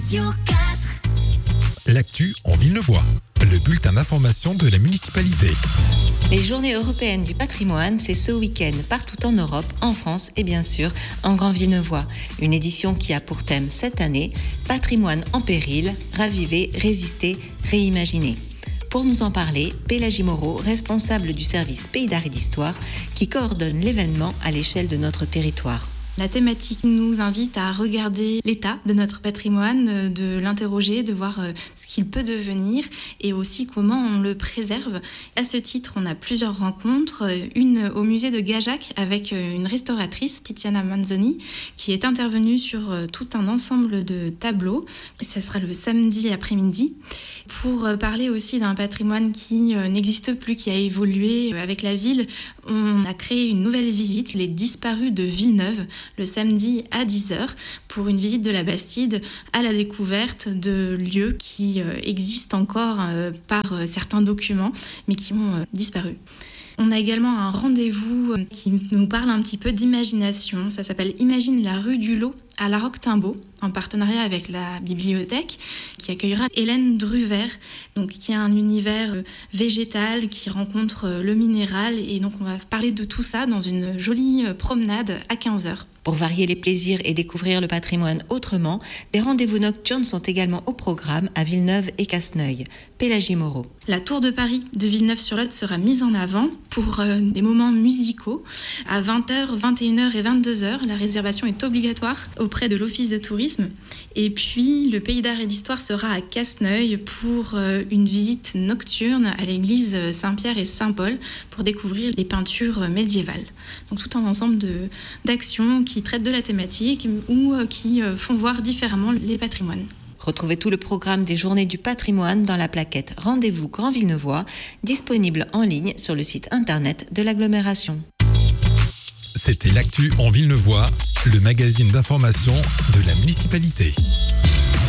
Radio 4. L'actu en Villeneuvois, le bulletin d'information de la municipalité. Les Journées européennes du patrimoine, c'est ce week-end partout en Europe, en France et bien sûr en Grand Villeneuvois. Une édition qui a pour thème cette année « Patrimoine en péril, raviver, résister, réimaginer ». Pour nous en parler, Pélagie Moreau, responsable du service Pays d'Art et d'Histoire, qui coordonne l'événement à l'échelle de notre territoire. La thématique nous invite à regarder l'état de notre patrimoine, de l'interroger, de voir ce qu'il peut devenir et aussi comment on le préserve. À ce titre, on a plusieurs rencontres. Une au musée de Gajac avec une restauratrice, Tiziana Manzoni, qui est intervenue sur tout un ensemble de tableaux. Ça sera le samedi après-midi. Pour parler aussi d'un patrimoine qui n'existe plus, qui a évolué avec la ville, on a créé une nouvelle visite, les disparus de Villeneuve, le samedi à 10h, pour une visite de la Bastide à la découverte de lieux qui existent encore par certains documents, mais qui ont disparu. On a également un rendez-vous qui nous parle un petit peu d'imagination. Ça s'appelle « Imagine la rue du Lot » à La Roque-Timbaud, en partenariat avec la bibliothèque, qui accueillera Hélène Druver, donc qui a un univers végétal qui rencontre le minéral. Et donc on va parler de tout ça dans une jolie promenade à 15h. Pour varier les plaisirs et découvrir le patrimoine autrement, des rendez-vous nocturnes sont également au programme à Villeneuve et Casseneuil. Pélagie Moreau. La Tour de Paris de Villeneuve-sur-Lot sera mise en avant pour des moments musicaux à 20h, 21h et 22h. La réservation est obligatoire auprès de l'Office de tourisme. Et puis, le Pays d'Art et d'Histoire sera à Casseneuil pour une visite nocturne à l'église Saint-Pierre et Saint-Paul pour découvrir les peintures médiévales. Donc tout un ensemble d'actions qui traitent de la thématique ou qui font voir différemment les patrimoines. Retrouvez tout le programme des Journées du patrimoine dans la plaquette Rendez-vous Grand Villeneuvois, disponible en ligne sur le site internet de l'agglomération. C'était l'actu en Villeneuvois, le magazine d'information de la municipalité.